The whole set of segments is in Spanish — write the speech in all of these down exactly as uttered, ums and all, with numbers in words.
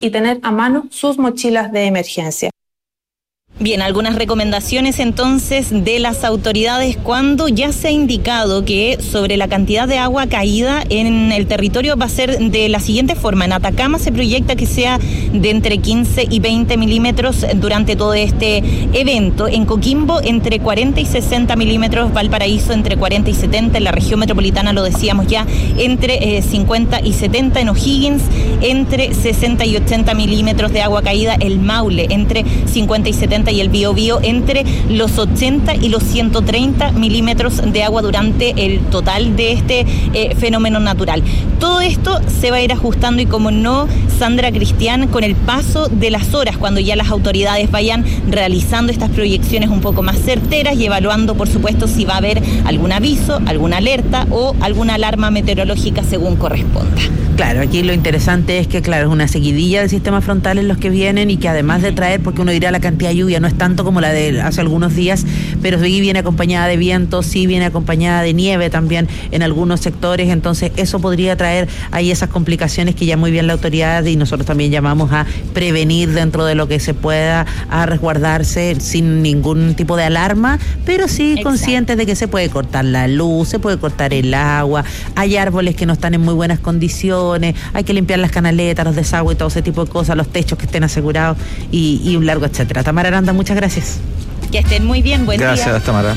y tener a mano sus mochilas de emergencia. Bien, algunas recomendaciones entonces de las autoridades cuando ya se ha indicado que sobre la cantidad de agua caída en el territorio va a ser de la siguiente forma. En Atacama se proyecta que sea de entre quince y veinte milímetros durante todo este evento. En Coquimbo entre cuarenta y sesenta milímetros, Valparaíso entre cuarenta y setenta, en la región metropolitana lo decíamos ya, entre eh, cincuenta y setenta, en O'Higgins entre sesenta y ochenta milímetros de agua caída, el Maule entre cincuenta y setenta y el Biobío entre los ochenta y los ciento treinta milímetros de agua durante el total de este eh, fenómeno natural. Todo esto se va a ir ajustando y, como no, Sandra Cristián, con el paso de las horas, cuando ya las autoridades vayan realizando estas proyecciones un poco más certeras y evaluando, por supuesto, si va a haber algún aviso, alguna alerta o alguna alarma meteorológica según corresponda. Claro, aquí lo interesante es que, claro, es una seguidilla de sistemas frontales los que vienen y que además de traer, porque uno dirá la cantidad de lluvia no es tanto como la de hace algunos días, pero sí viene acompañada de viento, sí viene acompañada de nieve también en algunos sectores, entonces eso podría traer ahí esas complicaciones que ya muy bien la autoridad y nosotros también llamamos a prevenir dentro de lo que se pueda, a resguardarse sin ningún tipo de alarma, pero sí Exacto. conscientes de que se puede cortar la luz, se puede cortar el agua, hay árboles que no están en muy buenas condiciones, hay que limpiar las canaletas, los desagües y todo ese tipo de cosas, los techos que estén asegurados y, y un largo etcétera. Tamara Aranda, muchas gracias. Que estén muy bien, buen gracias, día. Gracias, Tamara.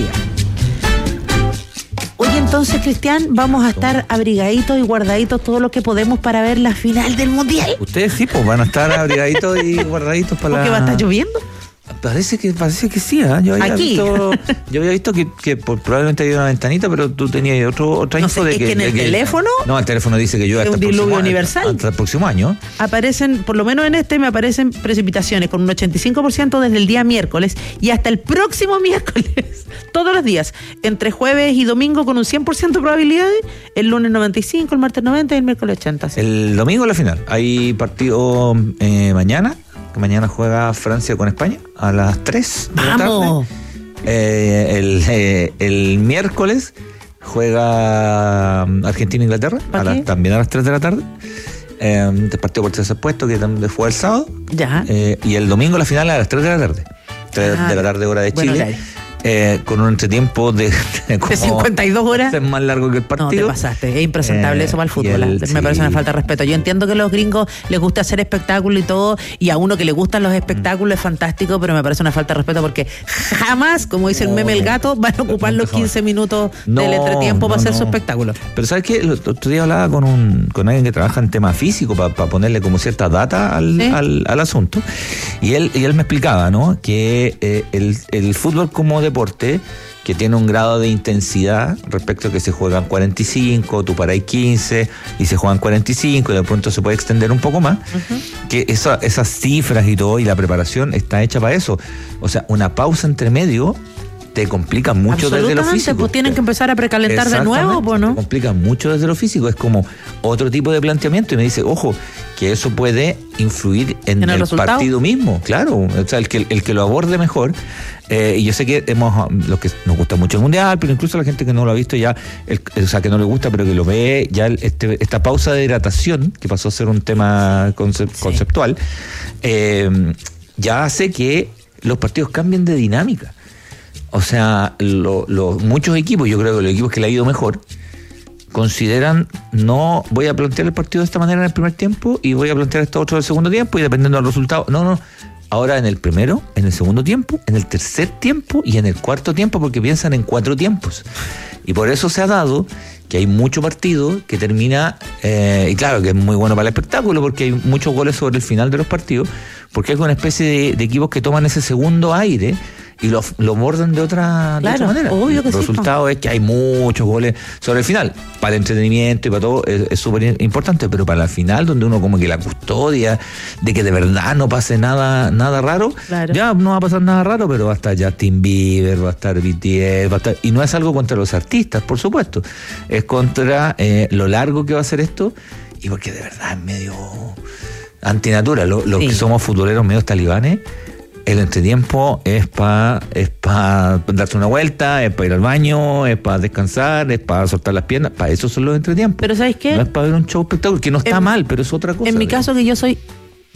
Oye, entonces, Cristian, vamos a estar abrigaditos y guardaditos todo lo que podemos para ver la final del Mundial. Ustedes sí, pues van a estar abrigaditos y guardaditos para la... ¿Porque va a estar lloviendo? Parece que parece que sí, ¿eh? Yo había Aquí. visto, yo había visto que, que por, probablemente había una ventanita, pero tú tenías otro, otra no info sé, de es que... que en el de que, teléfono... No, el teléfono dice que llueve hasta, un diluvio el universal. hasta el próximo año. Aparecen, por lo menos en este, me aparecen precipitaciones con un ochenta y cinco por ciento desde el día miércoles y hasta el próximo miércoles, todos los días, entre jueves y domingo con un cien por ciento de probabilidades, el lunes noventa y cinco, el martes noventa y el miércoles ochenta. Sí. El domingo la final, hay partido eh, mañana, que mañana juega Francia con España a las tres de la ¡Vamos! tarde. Eh, el, eh, el miércoles juega Argentina-Inglaterra, a la, también a las tres de la tarde. Eh, el partido por tercer puesto que también fue el sábado. Ya. Eh, y el domingo la final a las tres de la tarde. tres ah, de la tarde, hora de Chile. Bueno, Eh, con un entretiempo de, de, de cincuenta y dos horas. Es más largo que el partido. No, te pasaste. Es impresentable eh, eso para el fútbol. El, me sí. parece una falta de respeto. Yo entiendo que a los gringos les gusta hacer espectáculo y todo, y a uno que le gustan los espectáculos mm. es fantástico, pero me parece una falta de respeto porque jamás, como dice no, el meme El Gato, van a ocupar los quince minutos no, del entretiempo no, para hacer no. su espectáculo. Pero ¿sabes qué? El otro día hablaba con un con alguien que trabaja en tema físico para pa ponerle como cierta data al, ¿Sí? al, al asunto, y él, y él me explicaba, ¿no? Que eh, el, el fútbol como deporte que tiene un grado de intensidad respecto a que se juegan cuarenta y cinco, tú paráis quince y se juegan cuarenta y cinco y de pronto se puede extender un poco más, uh-huh. que esa, esas cifras y todo y la preparación está hecha para eso. O sea, una pausa entre medio te complica mucho desde lo físico. Pues tienen que empezar a precalentar de nuevo, ¿o no? Te complica mucho desde lo físico, es como otro tipo de planteamiento y me dice, ojo, que eso puede influir en, ¿En el, el partido mismo, claro, o sea, el que, el que lo aborde mejor. Eh, y yo sé que hemos, los que nos gusta mucho el Mundial, pero incluso la gente que no lo ha visto ya, el, o sea, que no le gusta, pero que lo ve, ya este, esta pausa de hidratación, que pasó a ser un tema concep- sí. conceptual, eh, ya hace que los partidos cambien de dinámica. O sea, lo, lo, muchos equipos, yo creo que los equipos que le ha ido mejor, consideran, no voy a plantear el partido de esta manera en el primer tiempo y voy a plantear esto otro del segundo tiempo y dependiendo del resultado, no, no, ahora en el primero, en el segundo tiempo, en el tercer tiempo y en el cuarto tiempo, porque piensan en cuatro tiempos. Y por eso se ha dado que hay mucho partido que termina, eh, y claro que es muy bueno para el espectáculo porque hay muchos goles sobre el final de los partidos, porque hay una especie de, de equipos que toman ese segundo aire y lo, lo mordan de otra, claro, de otra manera. Obvio que el resultado sí, es que hay muchos goles sobre el final. Para el entretenimiento y para todo es súper importante, pero para la final, donde uno como que la custodia de que de verdad no pase nada nada raro, claro. ya no va a pasar nada raro, pero va a estar Justin Bieber, va a estar B T S, va a estar, y no es algo contra los artistas, por supuesto, es contra eh, lo largo que va a ser esto, y porque de verdad es medio antinatura. Los lo sí. que somos futboleros medios talibanes, el entretiempo es para es para darse una vuelta, es para ir al baño, es para descansar, es para soltar las piernas. Para eso son los entretiempos. Pero ¿sabes qué? No es para ver un show espectáculo, que no está en, mal, pero es otra cosa. En mi caso, que yo soy